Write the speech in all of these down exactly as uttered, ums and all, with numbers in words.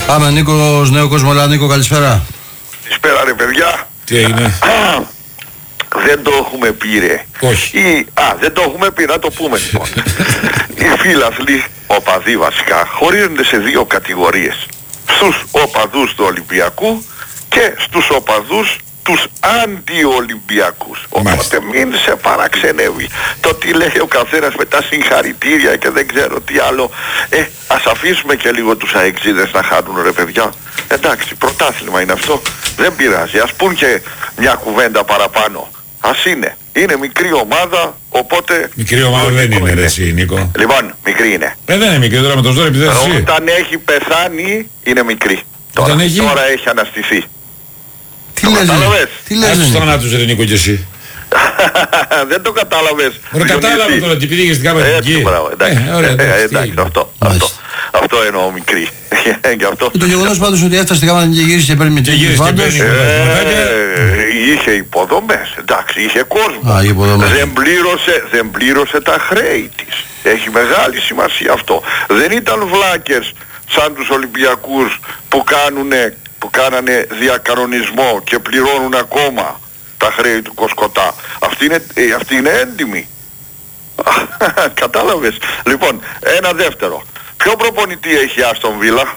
Πάμε Νίκος, νέο κόσμο. Έλα Νίκο, καλησπέρα. Καλησπέρα ρε παιδιά. Τι έγινε? Δεν το έχουμε πει ρε. Όχι. Ή, α, δεν το έχουμε πει, να το πούμε λοιπόν. Οι φίλαθλοι, οπαδοί βασικά, χωρίζονται σε δύο κατηγορίες. Στους οπαδούς του Ολυμπιακού και στους οπαδούς τους αντιολυμπιακούς. Οπότε μην σε παραξενεύει το τι λέει ο καθένας με τα συγχαρητήρια και δεν ξέρω τι άλλο. Ε, ας αφήσουμε και λίγο τους αεξίδες να χάνουν ρε παιδιά. Εντάξει, πρωτάθλημα είναι αυτό, δεν πειράζει. Ας πούν και μια κουβέντα παραπάνω. Ας είναι. Είναι μικρή ομάδα, οπότε... Μικρή ομάδα δεν είναι ρε εσύ Νίκο. Λοιπόν, μικρή είναι. Ε, δεν είναι μικρή τώρα με το ζόρι επειδή εσύ. Όταν έχει πεθάνει είναι μικρή. Τώρα, τώρα, έχει... τώρα έχει αναστηθεί. Τι λες, τι λες. Ας τους θανάτους ρε Νίκο και εσύ. Δεν το κατάλαβες. Ωραία, κατάλαβα τώρα τι πήγες στην κάμερα εκεί. Έτσι, μπράβο, εντάξει. Ε, ωραία, εντάξει, ε, εντάξει αυτό, αυτό, αυτό εννοώ μικρή. αυτό. Το γεγονός πάντως ότι έφτασε στην κάμερα και γύρισε και παίρνει και γύρισε και παίρνει. Είχε υποδομές, εντάξει, είχε κόσμο. Α, υποδομές. Δεν πλήρωσε, δεν πλήρωσε τα χρέη της. Έχει μεγάλη σημασία αυτό. Δεν ήταν βλάκες σαν τους Ολυμπιακούς που κάνουνε, που κάνανε διακανονισμό και πληρώνουν ακόμα τα χρέη του Κοσκοτά. Αυτή είναι, ε, αυτή είναι έντιμη. Κατάλαβες. Λοιπόν, ένα δεύτερο. Ποιο προπονητή έχει Άστον Βίλα?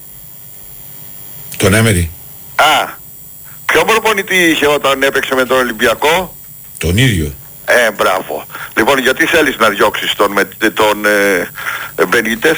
Τον Έμερι. Α, ποιο προπονητή είχε όταν έπαιξε με τον Ολυμπιακό? Τον ίδιο. Ε, μπράβο. Λοιπόν, γιατί θέλεις να διώξεις τον, με, τον ε, Μπενίτες?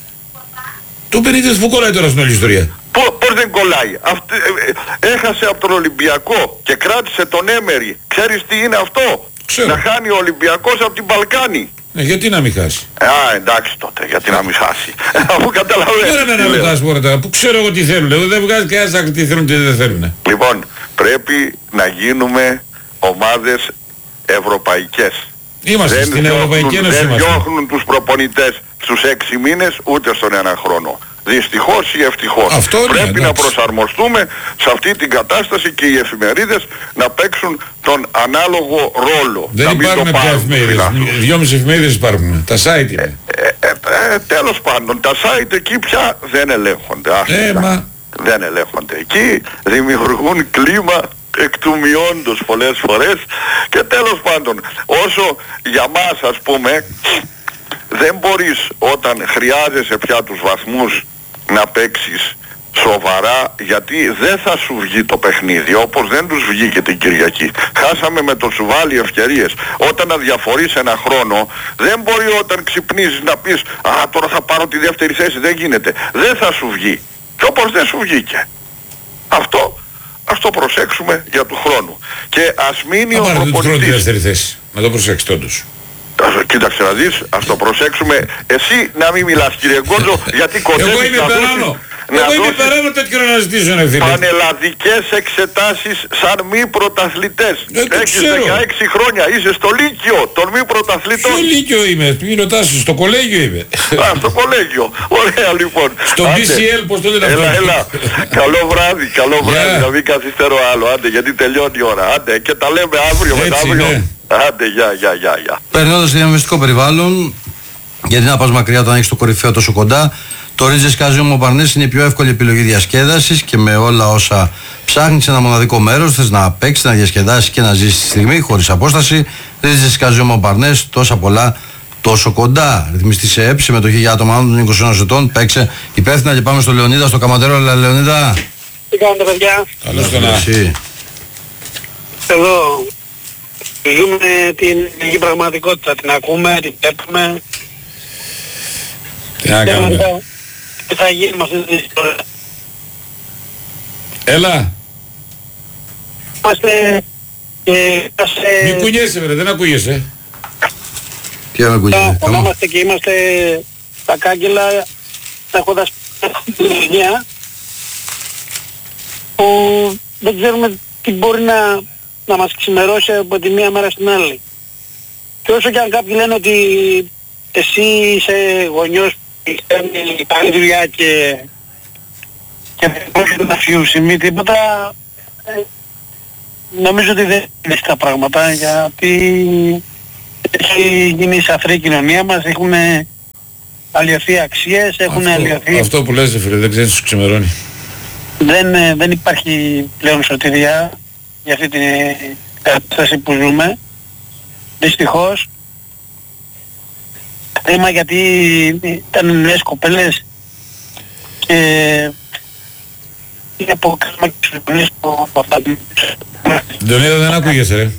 Τον Μπενίτες που κολλάει τώρα στην όλη ιστορία. Πώς, πώς δεν κολλάει? Αυτή, ε, ε, έχασε από τον Ολυμπιακό και κράτησε τον Έμερι. Ξέρεις τι είναι αυτό? Ξέρω. Να χάνει ο Ολυμπιακός από την Μπαλκάνη. Ε, γιατί να μην χάσει? Α, εντάξει τότε, γιατί να μην χάσει. Αφού καταλαβαίνεις. Δεν είναι να ρωτάς τώρα τώρα, που ξέρω εγώ τι θέλουν. Εγώ δεν βγάζει κανένας άκρη τι θέλουν και δεν θέλουν. Λοιπόν, πρέπει να γίνουμε ομάδες ευρωπαϊκές. Είμαστε δεν στην διώχνουν, Ευρωπαϊκή Ένωση. Δεν είμαστε. διώχνουν τους προπονητές στους έξι μήνες ούτε στον ένα χρόνο. Δυστυχώς ή ευτυχώς. Αυτό είναι, πρέπει εντάξει. να προσαρμοστούμε σε αυτή την κατάσταση και οι εφημερίδες να παίξουν τον ανάλογο ρόλο. Δεν να μην υπάρχουν το πια πάρουν εφημερίδες. φιλάθλους. Δυόμισι εφημερίδες υπάρχουν. Τα site είναι. Ε, ε, ε, τέλος πάντων, τα site εκεί πια δεν ελέγχονται. Ε, μα... Δεν ελέγχονται. Εκεί δημιουργούν κλίμα εκ του μειόντος πολλές φορές και τέλος πάντων, όσο για μας ας πούμε, δεν μπορείς όταν χρειάζεσαι πια τους βαθμούς να παίξεις σοβαρά, γιατί δεν θα σου βγει το παιχνίδι όπως δεν τους βγήκε την Κυριακή. Χάσαμε με το Σουβάλι ευκαιρίες. Όταν αδιαφορείς ένα χρόνο δεν μπορεί όταν ξυπνήσεις να πεις «Α, τώρα θα πάρω τη δεύτερη θέση». Δεν γίνεται. Δεν θα σου βγει. Και όπως δεν σου βγήκε. Αυτό ας το προσέξουμε για του χρόνου. Και ας μείνει Θα ο πάρετε του χρόνου τη προπονητής. δεύτερη θέση. Να το προσέξετε όντως. Ας- Κοίταξε να δεις, ας το προσέξουμε. Εσύ να μην μιλάς κύριε Γκόντζο, γιατί κοντεύεις Εγώ είμαι να δώσεις- περάνω. να Εγώ είμαι δώσεις περάνω τέτοιο να ζητήσω να φίλε. πανελλαδικές εξετάσεις σαν μη πρωταθλητές. Δεν το Έχεις ξέρω. δεκαέξι χρόνια, είσαι στο Λύκειο των μη πρωταθλητών. Ποιο Λύκειο είμαι, μην ρωτάς, στο κολέγιο είμαι. Α, στο κολέγιο. Ωραία λοιπόν. Στο Άντε. μπι σι ελ, πώς το λένε αυτό. Έλα, έλα. Καλό βράδυ, καλό Γεια. βράδυ. Να μην καθυστερώ άλλο. Άντε, γιατί τελειώνει η ώρα. Άντε, και τα λέμε αύριο Έτσι, μεθαύριο. ναι. Άντε, γεια, γεια, γεια, γεια. Περνώντας στο διαμεσιστικό περιβάλλον, γιατί να πας μακριά όταν έχεις το κορυφαίο τόσο κοντά, το Ρίτζες Καζίνο Μοπαρνές είναι η πιο εύκολη επιλογή διασκέδασης και με όλα όσα ψάχνεις σε ένα μοναδικό μέρος, θες να παίξεις, να διασκεδάσεις και να ζήσεις τη στιγμή χωρίς απόσταση. Ρίτζες Καζίνο Μοπαρνές, τόσα πολλά, τόσο κοντά. Ρυθμιστή σε ΕΠ, συμμετοχή για άτομα άνω των είκοσι ενός ετών. Παίξε υπεύθυνα και πάμε στο Λεωνίδα, στο Καματερό. Αλλά Λεωνίδα. Τι κάνετε παιδιά? Καλώς τον να. Εσύ. Εδώ ζούμε την ελληνική πραγματικότητα, την ακούμε, την βλέπουμε. Τι να κάνουμε. Τι θα γίνει με αυτή την ιστορία. Έλα, Είμαστε και μη είμαστε... κουνιέσαι βρε, δεν ακούγεσαι. Τι να με ακούγεται. Φωνόμαστε και είμαστε τα κάγκελα έχοντας την ηλικία που δεν ξέρουμε τι μπορεί να, να μας ξημερώσει από τη μία μέρα στην άλλη. Και όσο και αν κάποιοι λένε ότι εσύ είσαι γονιός που κάνει καλή δουλειά και και δεν πρόκειται να φιούσιμη τίποτα, ε, νομίζω ότι δεν είναι έτσι τα πράγματα, γιατί έχει γίνει η σαφρή κοινωνία μας, έχουμε αλλοιωθεί αξίες, έχουν αλλοιωθεί. Αυτό που λες φίλε, δεν ξέρεις, σου ξημερώνει. Δεν, ε, δεν υπάρχει πλέον σωτηρία για αυτή την κατάσταση που ζούμε. Δυστυχώς. Θέμα γιατί ήταν νέες κοπέλες και είναι από κάτω και συμφωνίες από αυτά. Ντονίδα, δεν ακούγεσαι ρε.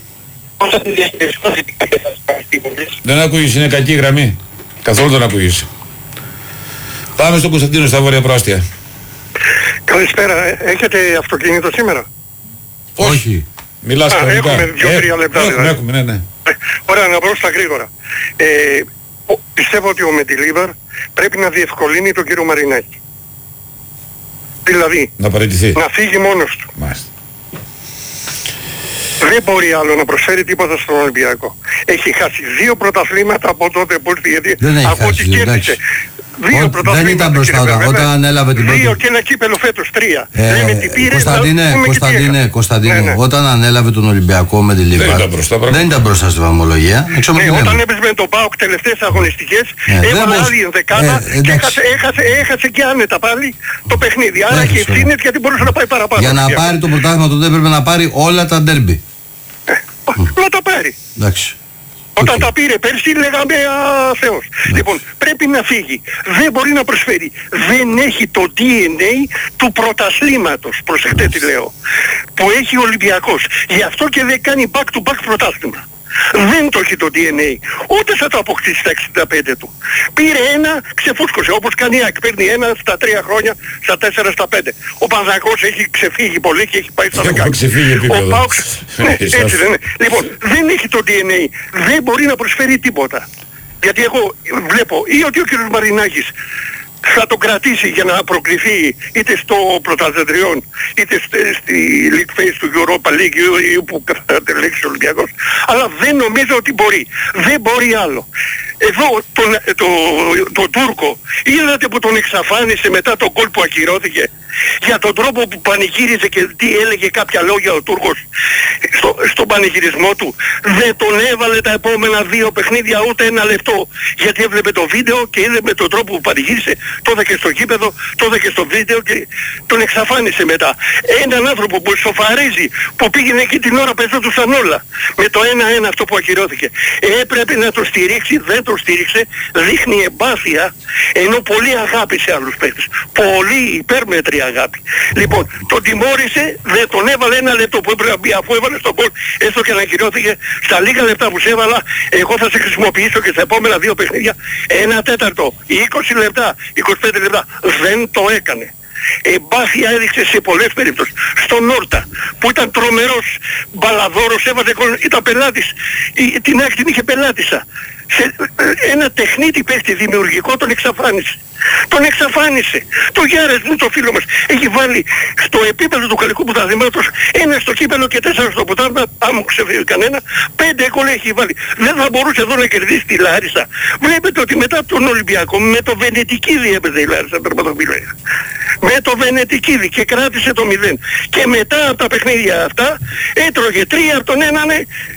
Δεν ακούγεσαι, είναι κακή γραμμή. Καθόλου δεν ακούγεσαι. Πάμε στον Κωνσταντίνο στα βόρεια προάστια. Καλησπέρα. Έχετε αυτοκίνητο σήμερα? Όχι. Μιλάς Α, κανονικά. έχουμε δύο-τρία λεπτά Έχουμε, δηλαδή. έχουμε, ναι, ναι. Ωραία, να βρω στα γρήγορα. Ε, ο- πιστεύω ότι ο Μετιλίβαρ πρέπει να διευκολύνει τον κύριο Μαρινάκη. Δηλαδή, Να παραιτηθεί. να φύγει μόνος του. Μάλιστα. Δεν μπορεί άλλο να προσφέρει τίποτα στον Ολυμπιακό. Έχει χάσει δύο πρωταθλήματα από τότε που ήρθε, γιατί Δεν έχει από χάσει, ό,τι εντάξει. κέρδισε. Δύο Ό, πρωταθλήματα. δεν ήταν μπροστά κύριε όταν- Βερβέλα. όταν ανέλαβε την πρώτη. Δύο και ένα κύπελο φέτος, τρία. Ε, Λέμε τι πήρε, Κωνσταντίνε, να πούμε και τι Κωνσταντίνε, έκανε. Κωνσταντίνε, Ναι, ναι. όταν ανέλαβε τον Ολυμπιακό με τη Λίβαρ, ήταν μπροστά, πράγμα. δεν ήταν μπροστά στη βαθμολογία. Έξω από Ναι, τη όταν λέμε. έπαιζε με τον ΠΑΟΚ τελευταίες αγωνιστικές, Ναι, δεν έβαλε μπορούσε- άλλη ενδεκάδα Ε, και εντάξει. έχασε, έχασε, έχασε και άνετα πάλι το παιχνίδι. Άρα Έχασε, έχει ευθύνες γιατί μπορούσε να πάει παραπάνω. Για να Ολυμπιακός. πάρει το πρωτάθλημα τότε έπρεπε να πάρει όλα τα ντέρμπι. Να τα πάρει. Εντάξει. Όταν τα πήρε πέρσι λέγαμε α, Θεός. Λοιπόν, πρέπει να φύγει. Δεν μπορεί να προσφέρει. Δεν έχει το ντι εν έι του πρωταθλήματος. Προσεχτέ τι λέω. Που έχει ο Ολυμπιακός. Γι' αυτό και δεν κάνει back to back πρωτάθλημα. Δεν το έχει το ντι εν έι. Ούτε θα το αποκτήσει στα εξήντα πέντε του. Πήρε ένα, ξεφούσκωσε. Όπως κάνει η ΑΕΚ. Παίρνει ένα στα τρία χρόνια, στα τέσσερα, στα πέντε. Ο Παναθηναϊκός έχει ξεφύγει πολύ και έχει πάει στα Έχω δεκαέξι. ξεφύγει επίπεδο. Ο ΠΑΟΚ, ναι, έτσι δεν είναι. Λοιπόν, δεν έχει το ντι εν έι. Δεν μπορεί να προσφέρει τίποτα. Γιατί εγώ βλέπω ή ότι ο κ. Μαρινάκης θα τον κρατήσει για να προκληθεί είτε στο πρωταθλητριόν είτε στε- στη League Phase του Europa League ή που θα τελέξει ο Ολυμπιακός, αλλά δεν νομίζω ότι μπορεί. Δεν μπορεί άλλο. Εδώ τον, το, το Τούρκο είδατε που τον εξαφάνισε μετά τον γκολ που ακυρώθηκε, για τον τρόπο που πανηγύριζε και τι έλεγε κάποια λόγια ο Τούρκος στο, στον πανηγυρισμό του. Δεν τον έβαλε τα επόμενα δύο παιχνίδια ούτε ένα λεπτό, γιατί έβλεπε το βίντεο και είδε με τον τρόπο που πανηγύρισε, το είδε και στο γήπεδο, το είδε και στο βίντεο και τον εξαφάνισε μετά. Έναν άνθρωπο που σοφαρίζει, που πήγαινε εκεί την ώρα παίζονταν όλα με το ένα-ένα αυτό που ακυρώθηκε. Έπρεπε να το στηρίξει, δεν το στήριξε, δείχνει εμπάθεια, ενώ πολύ αγάπη σε άλλους παίκτες. Πολύ υπέρμετρη αγάπη. Λοιπόν, τον τιμώρησε, δεν τον έβαλε ένα λεπτό που έπρεπε να μπει, αφού έβαλε στον γκολ, έστω και να ακυρώθηκε. Στα λίγα λεπτά που σε έβαλα, εγώ θα σε χρησιμοποιήσω και στα επόμενα δύο παιχνίδια ένα τέταρτο, είκοσι λεπτά, είκοσι πέντε λεπτά. Δεν το έκανε. Εμπάθεια έδειξε σε πολλές περιπτώσεις. Στον Όρτα που ήταν τρομερός μπαλαδόρος, έβαζε γκολ, ήταν πελάτης, η- την άκρη την είχε πελάτησα. Σε ε, ένα τεχνίτη παίχτη δημιουργικό τον εξαφάνισε. Τον εξαφάνισε. Το Γιάρες μου, το φίλο μας, έχει βάλει στο επίπεδο του καλικού πρωταθλήματος ένα στο κύπελο και τέσσερα στο πρωτάθλημα, αν μου ξεφύγει κανένα, πέντε γκολ έχει βάλει. Δεν θα μπορούσε εδώ να κερδίσει τη Λάρισα. Βλέπετε ότι μετά τον Ολυμπιακό με το Βενετικίδη έπαιζε η Λάρισα τερματοφύλακα. Με το Βενετικίδη και κράτησε το μηδέν. Και μετά από τα παιχνίδια αυτά έτρωγε τρία από τον έναν,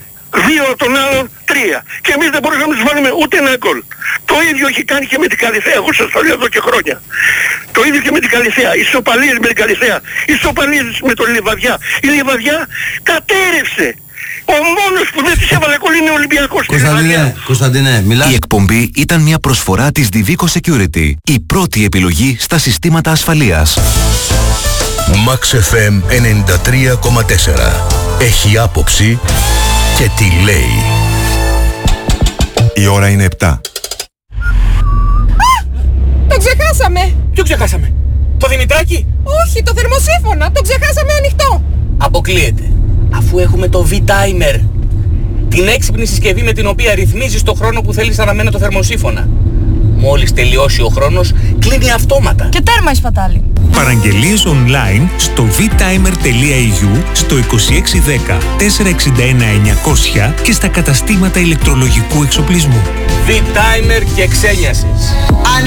δύο από τον άλλον, τρία. Και εμείς δεν μπορούσαμε να τους βάλουμε ούτε ένα γκολ. Το ίδιο έχει κάνει και με την Καλυθέα. Εγώ σας το λέω εδώ και χρόνια. Το ίδιο και με την Καλυθέα. Ισοπαλίες με την Καλυθέα. Ισοπαλίες με τον Λιβαδιά. Η Λιβαδιά κατέρευσε. Ο μόνος που δεν της έβαλε γκολ είναι ο Ολυμπιακός. στη Λιβαδιά. Κωνσταντίνε, Κωνσταντίνε, μιλάς. Η εκπομπή ήταν μια προσφορά της Divico Security, η πρώτη επιλογή στα συστήματα ασφαλείας. Max εφ εμ ενενήντα τρία κόμμα τέσσερα. Έχει άποψη και τι λέει. Η ώρα είναι επτά. Το ξεχάσαμε! Ποιο ξεχάσαμε? Το Δημητράκη? Όχι, το θερμοσύφωνα! Το ξεχάσαμε ανοιχτό! Αποκλείεται. Αφού έχουμε το V-Timer. Την έξυπνη συσκευή με την οποία ρυθμίζεις το χρόνο που θέλεις να αναμένει το θερμοσύφωνα. Μόλις τελειώσει ο χρόνος, κλείνει αυτόματα. Και τέρμα η σπατάλη. Παραγγελίες online στο β-timer τελεία ι γιου, στο είκοσι έξι δέκα τετρακόσια εξήντα ένα εννιακόσια και στα καταστήματα ηλεκτρολογικού εξοπλισμού. V-Timer και ξένιασες.